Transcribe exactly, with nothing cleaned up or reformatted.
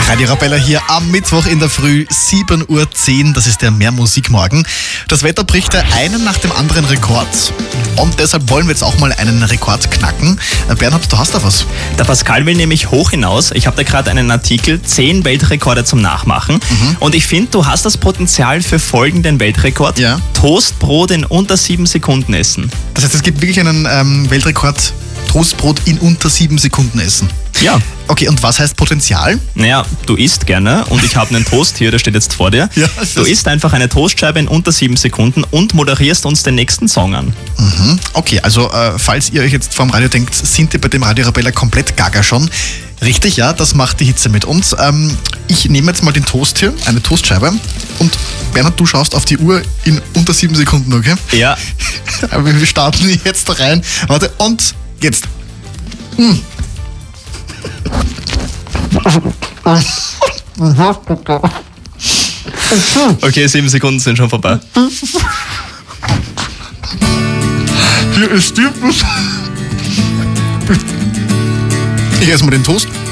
Radio Arabella hier am Mittwoch in der Früh, sieben Uhr zehn, das ist der Mehr-Musik-Morgen. Das Wetter bricht ja einen nach dem anderen Rekord und deshalb wollen wir jetzt auch mal einen Rekord knacken. Bernhard, du hast da was? Der Pascal will nämlich hoch hinaus. Ich habe da gerade einen Artikel, zehn Weltrekorde zum Nachmachen. Mhm. Und ich finde, du hast das Potenzial für folgenden Weltrekord. Ja. Toastbrot in unter sieben Sekunden essen. Das heißt, es gibt wirklich einen ähm, Weltrekord, Toastbrot in unter sieben Sekunden essen. Ja. Okay, und was heißt Potenzial? Naja, du isst gerne und ich habe einen Toast hier, der steht jetzt vor dir. Ja, du isst einfach eine Toastscheibe in unter sieben Sekunden und moderierst uns den nächsten Song an. Mhm. Okay, also äh, falls ihr euch jetzt vorm Radio denkt, sind ihr bei dem Radio Arabella komplett gaga schon? Richtig, ja, das macht die Hitze mit uns. Ähm, ich nehme jetzt mal den Toast hier, eine Toastscheibe, und Bernhard, du schaust auf die Uhr in unter sieben Sekunden, okay? Ja. Wir starten jetzt rein. Warte, und jetzt. Mm. Okay, sieben Sekunden sind schon vorbei. Hier ist die. Ich esse mal den Toast.